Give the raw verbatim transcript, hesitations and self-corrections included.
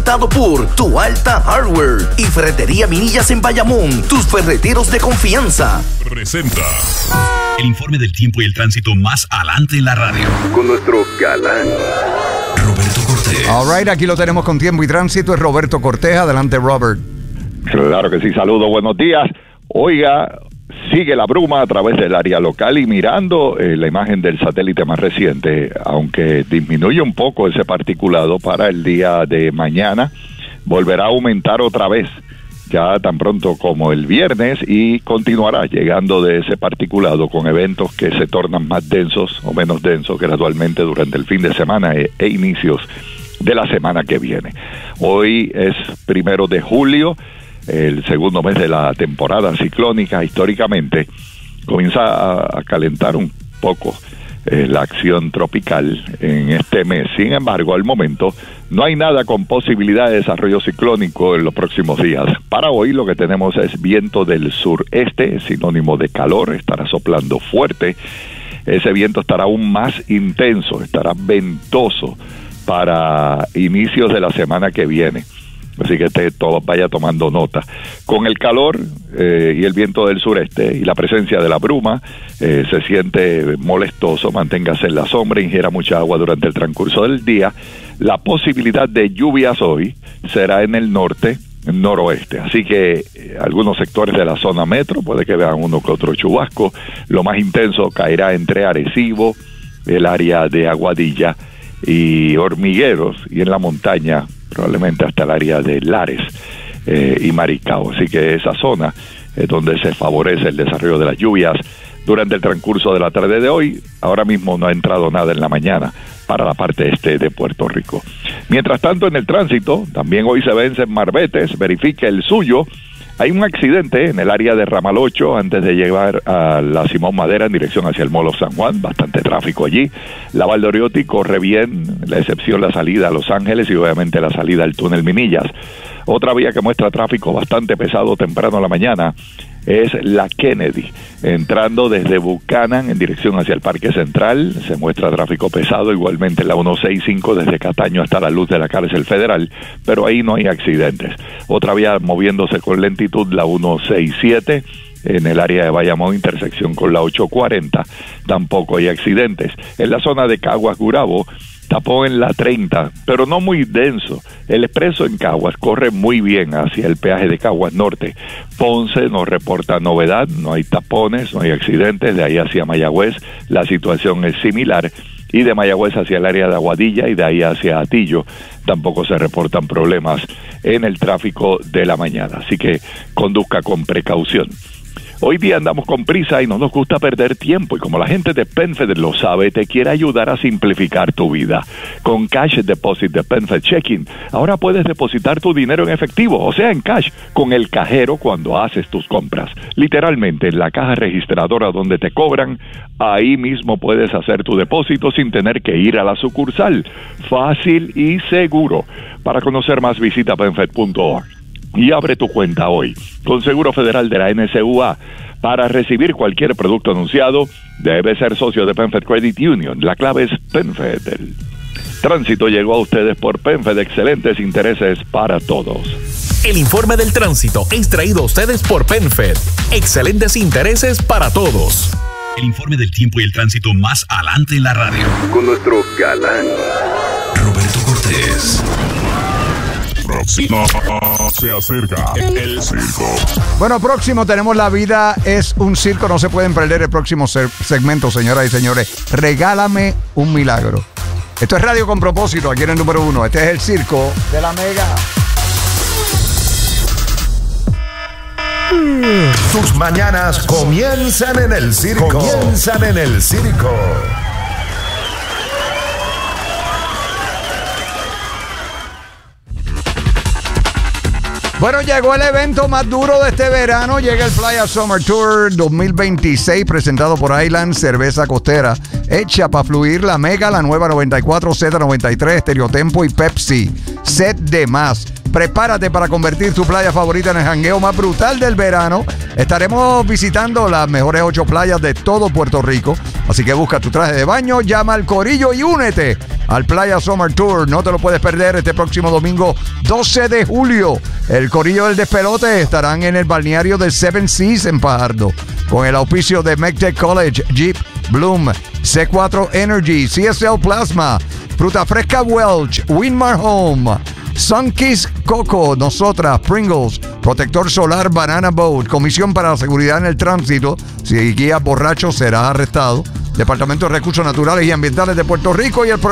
Dado por Tu Alta Hardware y Ferretería Minillas en Bayamón, tus ferreteros de confianza. Presenta el informe del tiempo y el tránsito más adelante en la radio. Con nuestro galán Roberto Cortés. All right, aquí lo tenemos con tiempo y tránsito. Es Roberto Cortés. Adelante, Robert. Claro que sí, saludos, buenos días. Oiga, sigue la bruma a través del área local y mirando eh, la imagen del satélite más reciente, aunque disminuye un poco ese particulado para el día de mañana, volverá a aumentar otra vez, ya tan pronto como el viernes, y continuará llegando de ese particulado con eventos que se tornan más densos o menos densos gradualmente durante el fin de semana e, e inicios de la semana que viene. Hoy es primero de julio, el segundo mes de la temporada ciclónica. Históricamente comienza a, a calentar un poco eh, la acción tropical en este mes. Sin embargo, al momento no hay nada con posibilidad de desarrollo ciclónico en los próximos días. Para hoy lo que tenemos es viento del sureste, sinónimo de calor, estará soplando fuerte. Ese viento estará aún más intenso, estará ventoso para inicios de la semana que viene. Así que te, todo, vaya tomando nota. Con el calor eh, y el viento del sureste y la presencia de la bruma, eh, se siente molestoso. Manténgase en la sombra, ingiera mucha agua durante el transcurso del día. La posibilidad de lluvias hoy será en el norte, noroeste. Así que eh, algunos sectores de la zona metro puede que vean uno que otro chubasco. Lo más intenso caerá entre Arecibo, el área de Aguadilla y Hormigueros, y en la montaña probablemente hasta el área de Lares eh, y Maricao. Así que esa zona es donde se favorece el desarrollo de las lluvias durante el transcurso de la tarde de hoy. Ahora mismo no ha entrado nada en la mañana para la parte este de Puerto Rico. Mientras tanto, en el tránsito, también hoy se vencen marbetes. Verifique el suyo. Hay un accidente en el área de Ramal ocho antes de llegar a la Simón Madera en dirección hacia el Molo San Juan. Bastante tráfico allí. La Valdoriotti corre bien, la excepción la salida a Los Ángeles y obviamente la salida al túnel Minillas. Otra vía que muestra tráfico bastante pesado temprano a la mañana es la Kennedy, entrando desde Buchanan en dirección hacia el Parque Central. Se muestra tráfico pesado, igualmente la ciento sesenta y cinco desde Cataño hasta la luz de la cárcel federal, pero ahí no hay accidentes. Otra vía moviéndose con lentitud, la ciento sesenta y siete en el área de Bayamón, intersección con la ochocientos cuarenta, tampoco hay accidentes. En la zona de Caguas Gurabo, tapón en la treinta, pero no muy denso. El expreso en Caguas corre muy bien hacia el peaje de Caguas Norte. Ponce no reporta novedad, no hay tapones, no hay accidentes. De ahí hacia Mayagüez la situación es similar, y de Mayagüez hacia el área de Aguadilla y de ahí hacia Atillo tampoco se reportan problemas en el tráfico de la mañana. Así que conduzca con precaución. Hoy día andamos con prisa y no nos gusta perder tiempo, y como la gente de PenFed lo sabe, te quiere ayudar a simplificar tu vida. Con Cash Deposit de PenFed Checking, ahora puedes depositar tu dinero en efectivo, o sea en cash, con el cajero cuando haces tus compras. Literalmente en la caja registradora donde te cobran, ahí mismo puedes hacer tu depósito sin tener que ir a la sucursal. Fácil y seguro. Para conocer más, visita penfed punto org. Y abre tu cuenta hoy con Seguro Federal de la N C U A. Para recibir cualquier producto anunciado, debe ser socio de PenFed Credit Union. La clave es PenFed. El tránsito llegó a ustedes por PenFed. Excelentes intereses para todos. El informe del tránsito es traído a ustedes por PenFed. Excelentes intereses para todos. El informe del tiempo y el tránsito más adelante en la radio. con nuestro galán Roberto Cortés. Próximo se acerca el circo. Bueno, próximo tenemos La Vida es un Circo. No se pueden perder el próximo se- segmento, señoras y señores. Regálame un milagro. Esto es Radio con Propósito, aquí en el número uno. Este es el circo de la Mega. Tus mañanas comienzan en el circo. Comienzan en el circo. Bueno, llegó el evento más duro de este verano. Llega el Playa Summer Tour dos mil veintiséis, presentado por Island Cerveza Costera, hecha para fluir, la Mega, la nueva noventa y cuatro, Z noventa y tres, Estereotempo y Pepsi. Set de más. Prepárate para convertir tu playa favorita en el jangueo más brutal del verano. Estaremos visitando las mejores ocho playas de todo Puerto Rico. Así que busca tu traje de baño, llama al corillo y únete al Playa Summer Tour. No te lo puedes perder este próximo domingo doce de julio. El corillo del despelote estarán en el balneario de Seven Seas en Fajardo, con el auspicio de MECTEC College, Jeep, Bloom, C cuatro Energy, C S L Plasma, Fruta Fresca Welch, Winmar Home, Sunkiss Coco, nosotras, Pringles, Protector Solar Banana Boat, Comisión para la Seguridad en el Tránsito. Si guía borracho será arrestado. Departamento de Recursos Naturales y Ambientales de Puerto Rico y el